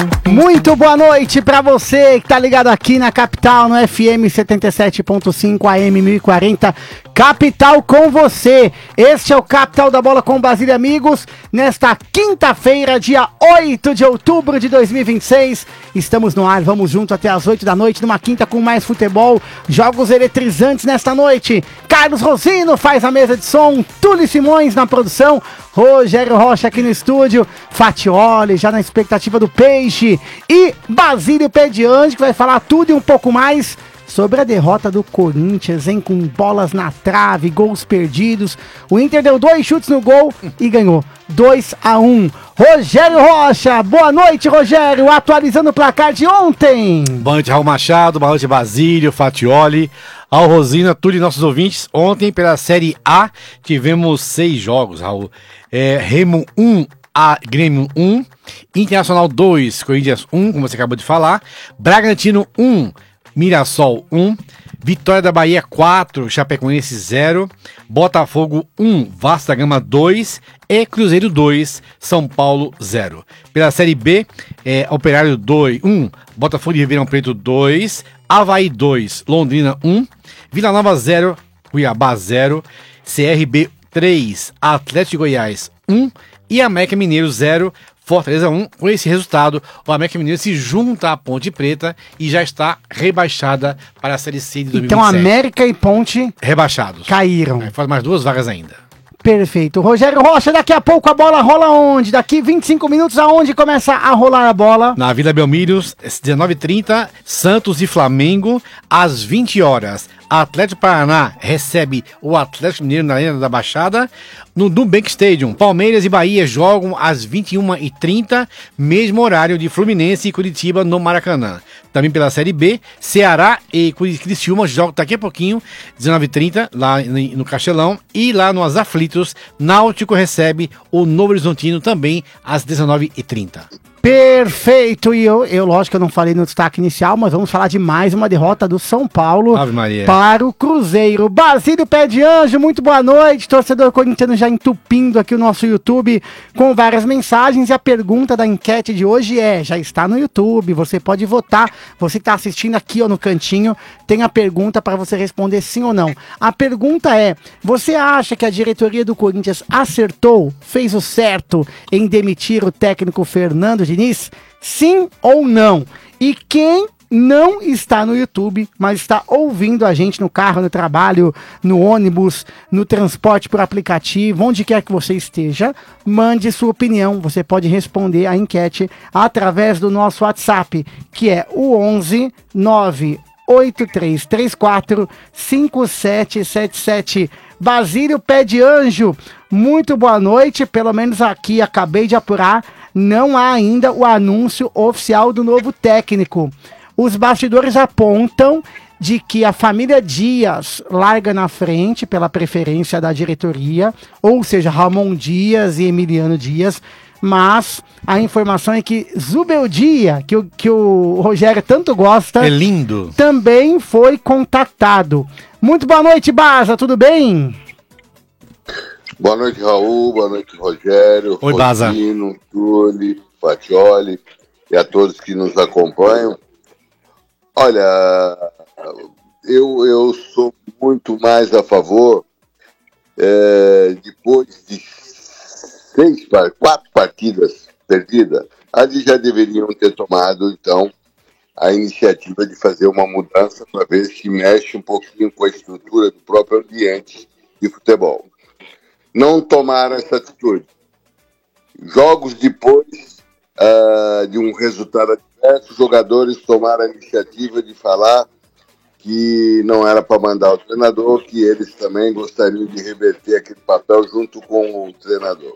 Muito boa noite pra você que tá ligado aqui na Capital, no FM 77.5 AM 1040, Capital com você. Este é o Capital da Bola com Basílio Amigos, nesta quinta-feira, dia 8 de outubro de 2026. Estamos no ar, vamos junto até as 8 da noite, numa quinta com mais futebol, jogos eletrizantes nesta noite. Carlos Rosino faz a mesa de som, Túlio Simões na produção, Rogério Rocha aqui no estúdio, Fatioli já na expectativa do Peixe e Basílio Pé de Anjo, que vai falar tudo e um pouco mais sobre a derrota do Corinthians, hein? Com bolas na trave, gols perdidos. O Inter deu 2 chutes no gol e ganhou 2-1. Rogério Rocha, boa noite, Rogério, atualizando o placar de ontem. Boa noite, Raul Machado, boa noite, Basílio, Fatioli, ao Rosina, tudo e nossos ouvintes. Ontem, pela Série A, tivemos 6 jogos, Raul. Remo 1, Grêmio 1, Internacional 2, Corinthians 1, como você acabou de falar, Bragantino 1, Mirassol 1, Vitória da Bahia 4, Chapecoense 0, Botafogo 1, Vasco da Gama 2 e Cruzeiro 2, São Paulo 0. Pela Série B, Operário 1, Botafogo de Ribeirão Preto 2, Avaí 2, Londrina 1, Vila Nova 0, Cuiabá 0, CRB 3, Atlético de Goiás 1 e América Mineiro 0, Fortaleza 1. Com esse resultado, o América Mineiro se junta à Ponte Preta e já está rebaixada para a Série C de 2027. Então América e Ponte rebaixados. Caíram. Faz mais 2 vagas ainda. Perfeito. Rogério Rocha, daqui a pouco a bola rola onde? Daqui 25 minutos, aonde começa a rolar a bola? Na Vila Belmiro, 19h30, Santos e Flamengo, às 20 horas. Atlético Paraná recebe o Atlético Mineiro na Arena da Baixada. No Nubank Stadium, Palmeiras e Bahia jogam às 21h30, mesmo horário de Fluminense e Curitiba no Maracanã. Também pela Série B, Ceará e Criciúma jogam daqui a pouquinho, 19h30, lá no Castelão. E lá nos Aflitos, Náutico recebe o Novo Horizontino também às 19h30. Perfeito, e eu lógico que eu não falei no destaque inicial, mas vamos falar de mais uma derrota do São Paulo para o Cruzeiro. Basílio Pé de Anjo, muito boa noite, torcedor corintiano já entupindo aqui o nosso YouTube com várias mensagens, e a pergunta da enquete de hoje já está no YouTube, você pode votar, você que está assistindo aqui ó, no cantinho, tem a pergunta para você responder sim ou não. A pergunta é, você acha que a diretoria do Corinthians acertou, fez o certo em demitir o técnico Fernando Diniz? Sim ou não? E quem não está no YouTube, mas está ouvindo a gente no carro, no trabalho, no ônibus, no transporte por aplicativo, onde quer que você esteja, mande sua opinião. Você pode responder a enquete através do nosso WhatsApp, que é o 11 98334 5777. Basílio Pé de Anjo, muito boa noite. Pelo menos aqui, acabei de apurar, não há ainda o anúncio oficial do novo técnico. Os bastidores apontam de que a família Dias larga na frente pela preferência da diretoria, ou seja, Ramon Dias e Emiliano Dias, mas a informação é que Zubeldia, que o Rogério tanto gosta, é lindo, também foi contactado. Muito boa noite, Baza, tudo bem? Boa noite, Raul, boa noite, Rogério, oi, Baza, Túlio, Fatioli e a todos que nos acompanham. Olha, eu sou muito mais a favor, depois de 4 partidas perdidas, ali já deveriam ter tomado, então, a iniciativa de fazer uma mudança, uma vez que mexe um pouquinho com a estrutura do próprio ambiente de futebol. Não tomaram essa atitude. Jogos depois de um resultado adverso, os jogadores tomaram a iniciativa de falar que não era para mandar o treinador, que eles também gostariam de reverter aquele papel junto com o treinador.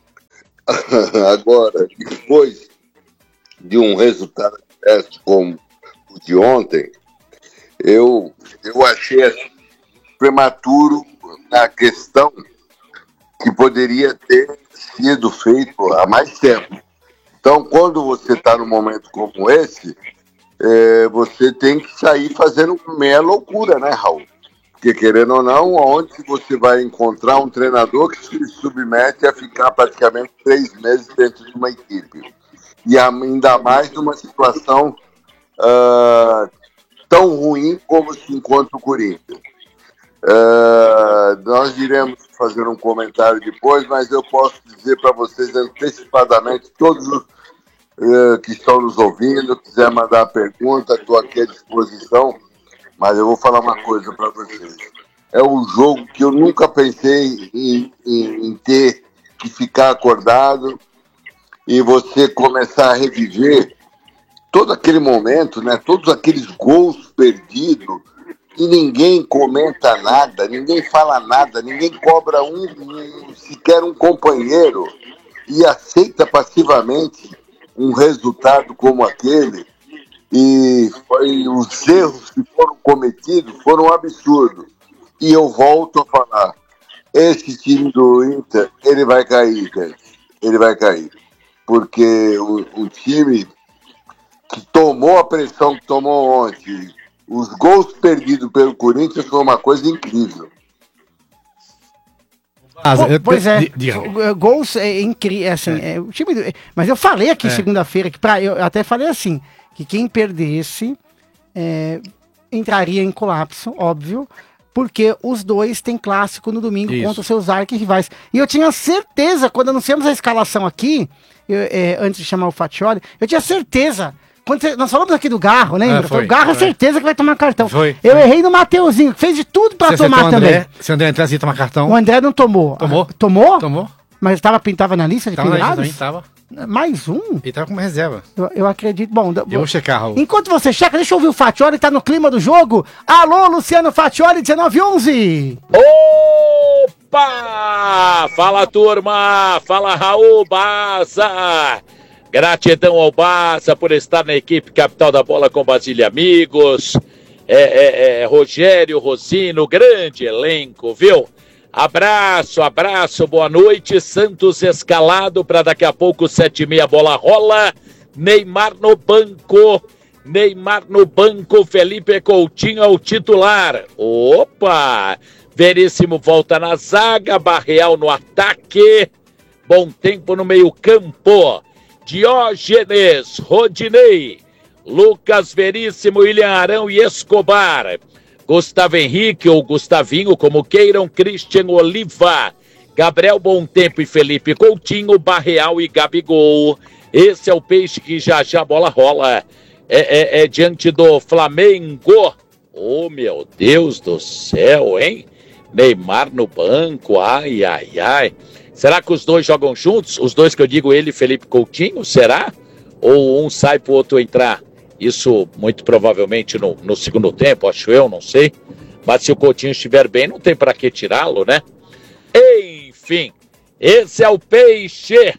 Agora, depois de um resultado adverso como o de ontem, eu achei assim, prematuro na questão que poderia ter sido feito há mais tempo. Então, quando você está num momento como esse, você tem que sair fazendo meia loucura, né, Raul? Porque, querendo ou não, onde você vai encontrar um treinador que se submete a ficar praticamente 3 meses dentro de uma equipe? E ainda mais numa situação tão ruim como se encontra o Corinthians. Nós iremos fazer um comentário depois, mas eu posso dizer para vocês antecipadamente, todos os que estão nos ouvindo, quiser mandar pergunta, estou aqui à disposição, mas eu vou falar uma coisa para vocês. É um jogo que eu nunca pensei em ter que ficar acordado e você começar a reviver todo aquele momento, né? Todos aqueles gols perdidos, e ninguém comenta nada, ninguém fala nada, ninguém cobra sequer um companheiro e aceita passivamente um resultado como aquele. E os erros que foram cometidos foram absurdos. E eu volto a falar, esse time do Inter, ele vai cair, gente. Ele vai cair. Porque o time que tomou a pressão que tomou ontem, os gols perdidos pelo Corinthians foi uma coisa incrível. Pois é, gols é incrível, assim, o time, mas eu falei aqui segunda-feira, eu até falei assim, que quem perdesse entraria em colapso, óbvio, porque os dois têm clássico no domingo contra os seus arquirrivais. E eu tinha certeza, quando anunciamos a escalação aqui, antes de chamar o Fatioli, eu tinha certeza. Nós falamos aqui do Garro, lembra? O Garro é certeza que vai tomar cartão. Eu errei no Mateuzinho, fez de tudo pra tomar também. Se o André entrasse, ia tomar cartão. O André não tomou. Tomou? Mas tava na lista de pendurados? Tava. Mais um? Ele tava como reserva. Eu acredito. Bom, eu vou checar, Raul. Enquanto você checa, deixa eu ouvir o Fatioli, que tá no clima do jogo. Alô, Luciano Fatioli, 1911. Opa! Fala, turma! Fala, Raul Baza! Gratidão ao Baza por estar na equipe Capital da Bola com Basílio Amigos. Rogério, Rosino, grande elenco, viu? Abraço, boa noite. Santos escalado para daqui a pouco, 7h30, bola rola. Neymar no banco, Felipe Coutinho é o titular. Opa! Veríssimo volta na zaga, Barreal no ataque. Bom tempo no meio-campo. Diógenes, Rodinei, Lucas Veríssimo, William Arão e Escobar. Gustavo Henrique ou Gustavinho, como queiram, Christian Oliva, Gabriel Bontempo e Felipe Coutinho, Barreal e Gabigol. Esse é o peixe que já a bola rola. Diante do Flamengo. Oh, meu Deus do céu, hein? Neymar no banco, ai. Será que os dois jogam juntos? Os dois que eu digo, ele e Felipe Coutinho, será? Ou um sai pro outro entrar? Isso muito provavelmente no segundo tempo, acho eu, não sei. Mas se o Coutinho estiver bem, não tem para que tirá-lo, né? Enfim, esse é o peixe.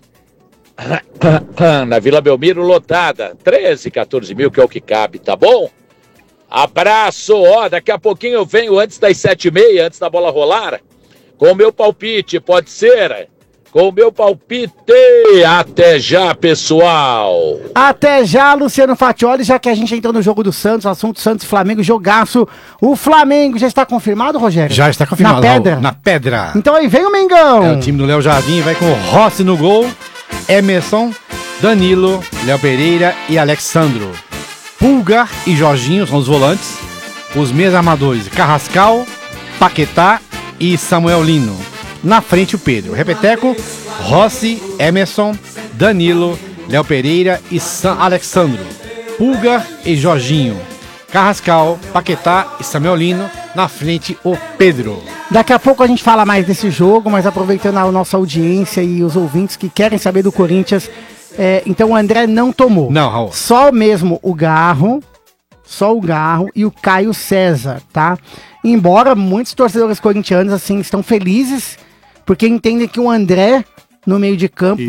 Na Vila Belmiro lotada, 13, 14 mil, que é o que cabe, tá bom? Abraço, daqui a pouquinho eu venho antes das 7h30, antes da bola rolar, com o meu palpite, pode ser? Com o meu palpite, até já, pessoal! Até já, Luciano Fatioli, já que a gente entrou no jogo do Santos, assunto Santos e Flamengo, jogaço. O Flamengo já está confirmado, Rogério? Já está confirmado, na pedra? Raul, na pedra. Então aí vem o Mengão! O time do Léo Jardim vai com o Rossi no gol, Emerson, Danilo, Léo Pereira e Alexandro. Pulgar e Jorginho são os volantes. Os meias armadores, Carrascal, Paquetá e Samuel Lino. Na frente o Pedro. Repeteco, Rossi, Emerson, Danilo, Léo Pereira e Alexandro. Pulgar e Jorginho. Carrascal, Paquetá e Samuel Lino. Na frente o Pedro. Daqui a pouco a gente fala mais desse jogo, mas aproveitando a nossa audiência e os ouvintes que querem saber do Corinthians, então o André não tomou. Não, Raul. Só mesmo o Garro e o Caio César, tá? Embora muitos torcedores corintianos assim estão felizes porque entendem que o André no meio de campo